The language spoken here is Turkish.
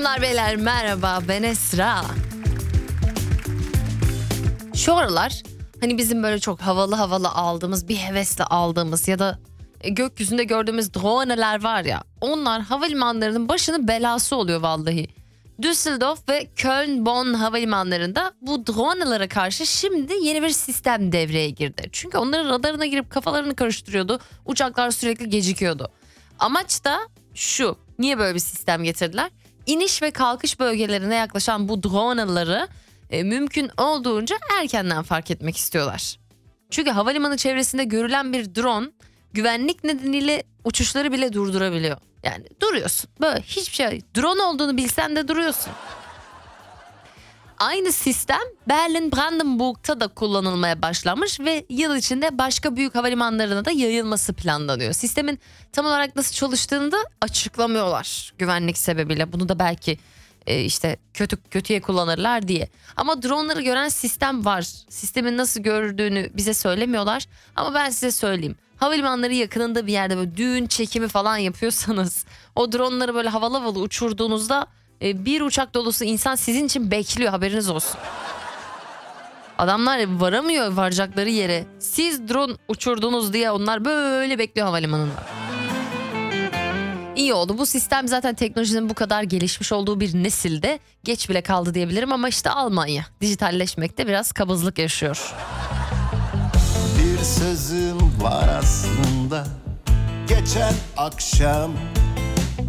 Hanımlar beyler merhaba, ben Esra. Şu aralar hani bizim böyle çok havalı aldığımız, bir hevesle aldığımız ya da gökyüzünde gördüğümüz droneler var ya, onlar havalimanlarının başının belası oluyor vallahi. Düsseldorf ve Köln-Bonn havalimanlarında bu dronelara karşı şimdi yeni bir sistem devreye girdi. Çünkü onların radarına girip kafalarını karıştırıyordu. Uçaklar sürekli gecikiyordu. Amaç da şu. Niye böyle bir sistem getirdiler? İniş ve kalkış bölgelerine yaklaşan bu droneları mümkün olduğunca erkenden fark etmek istiyorlar. Çünkü havalimanı çevresinde görülen bir drone güvenlik nedeniyle uçuşları bile durdurabiliyor. Yani duruyorsun. Böyle hiçbir şey, drone olduğunu bilsen de duruyorsun. Aynı sistem Berlin-Brandenburg'ta da kullanılmaya başlanmış ve yıl içinde başka büyük havalimanlarına da yayılması planlanıyor. Sistemin tam olarak nasıl çalıştığını da açıklamıyorlar güvenlik sebebiyle. Bunu da belki işte kötüye kullanırlar diye. Ama dronları gören sistem var. Sistemin nasıl gördüğünü bize söylemiyorlar. Ama ben size söyleyeyim. Havalimanları yakınında bir yerde böyle düğün çekimi falan yapıyorsanız, o dronları böyle havalı uçurduğunuzda bir uçak dolusu insan sizin için bekliyor, haberiniz olsun. Adamlar varamıyor varacakları yere. Siz drone uçurdunuz diye onlar böyle bekliyor havalimanında. İyi oldu. Bu sistem zaten teknolojinin bu kadar gelişmiş olduğu bir nesilde geç bile kaldı diyebilirim ama işte Almanya dijitalleşmekte biraz kabızlık yaşıyor. Bir sözüm var aslında, geçen akşam